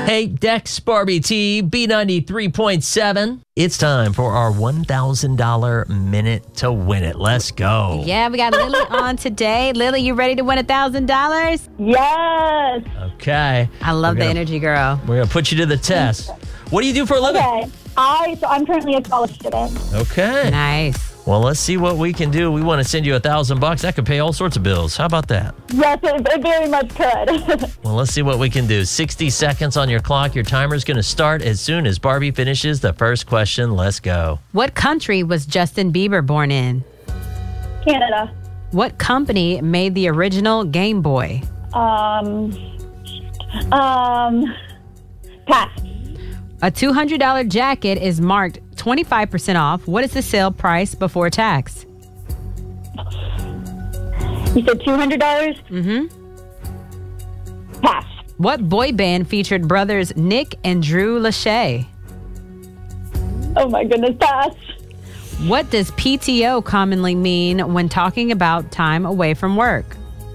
Hey, Dex, Barbie T, B93.7. It's time for our $1,000 minute to win it. Let's go. Yeah, we got Lily on today. Lily, you ready to win $1,000? Yes. Okay. I love the energy, girl. We're going to put you to the test. What do you do for a living? Okay. I'm currently a college student. Okay. Nice. Well, let's see what we can do. We want to send you $1,000. That could pay all sorts of bills. How about that? Yes, it very much could. Well, let's see what we can do. 60 seconds on your clock. Your timer's going to start as soon as Barbie finishes the first question. Let's go. What country was Justin Bieber born in? Canada. What company made the original Game Boy? Pass. A $200 jacket is marked 25% off. What is the sale price before tax? You said $200? Mm-hmm. Pass. What boy band featured brothers Nick and Drew Lachey? Oh my goodness, pass. What does PTO commonly mean when talking about time away from work?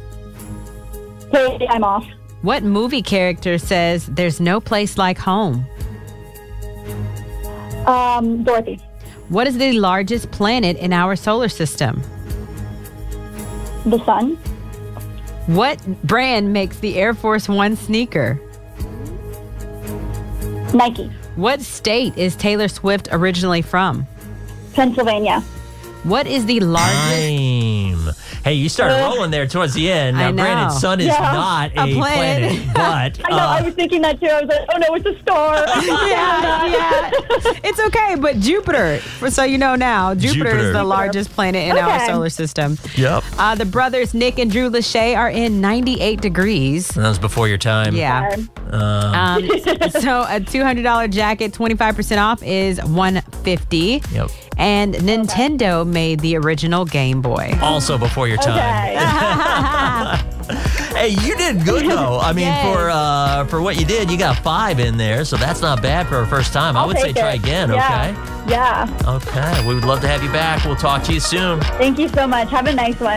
Hey, I'm off. What movie character says there's no place like home? Dorothy. What is the largest planet in our solar system? The sun. What brand makes the Air Force One sneaker? Nike. What state is Taylor Swift originally from? Pennsylvania. What is the largest... Time. Hey, you started rolling there towards the end. I Now, know. granted, sun is not a planet, but... I know, I was thinking that too. I was like, oh no, it's a star. yeah. It's okay, but Jupiter, so you know now, Jupiter is the largest planet in our solar system. Yep. The brothers Nick and Drew Lachey are in 98 degrees. That was before your time. Yeah. So a $200 jacket, 25% off is $150. Yep. And Nintendo made the original Game Boy. Also before your time. Hey, you did good though. I mean, for what you did, you got 5 in there, so that's not bad for a first time. I would say try again, okay? Yeah. Okay. We would love to have you back. We'll talk to you soon. Thank you so much. Have a nice one.